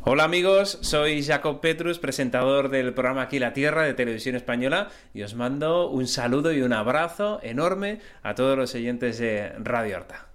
Hola amigos, soy Jacob Petrus, presentador del programa Aquí la Tierra de Televisión Española, y os mando un saludo y un abrazo enorme a todos los oyentes de Radio Horta.